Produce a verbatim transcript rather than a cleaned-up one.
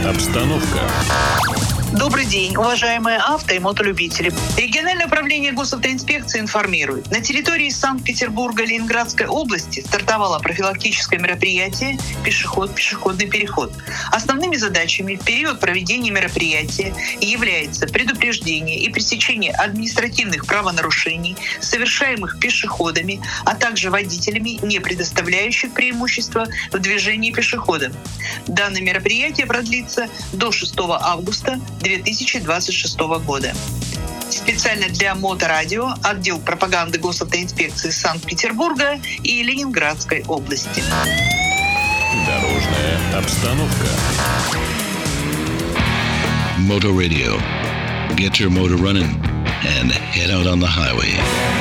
Обстановка. Добрый день, уважаемые авто- и мотолюбители. Региональное управление госавтоинспекции информирует. На территории Санкт-Петербурга, Ленинградской области стартовало профилактическое мероприятие «Пешеход. Пешеходный переход». Основными задачами в период проведения мероприятия является предупреждение и пресечение административных правонарушений, совершаемых пешеходами, а также водителями, не предоставляющих преимущества в движении пешеходам. Данное мероприятие продлится до шестого августа две тысячи двадцать шестого года. Специально для Моторадио, отдел пропаганды госавтоинспекции Санкт-Петербурга и Ленинградской области. Дорожная обстановка. Motor Radio. Get your motor running and head out on the highway.